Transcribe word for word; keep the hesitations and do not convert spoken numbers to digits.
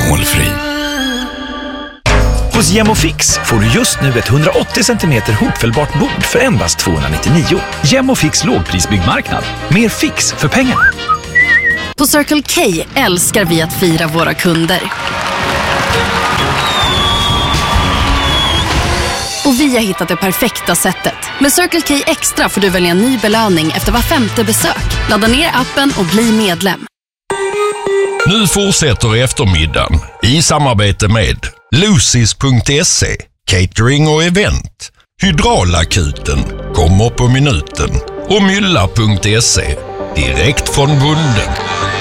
Etanolfri. Hos Gemofix får du just nu ett hundraåttio centimeter hopfällbart bord för endast tvåhundranittionio. Gemofix lågprisbyggmarknad. Mer fix för pengarna. På Circle K älskar vi att fira våra kunder. Och vi har hittat det perfekta sättet. Med Circle K Extra får du välja en ny belöning efter var femte besök. Ladda ner appen och bli medlem. Nu fortsätter eftermiddagen i samarbete med Lucis punkt se, catering och event. Hydraulakuten kommer på minuten och Mylla punkt se, direkt från bonden.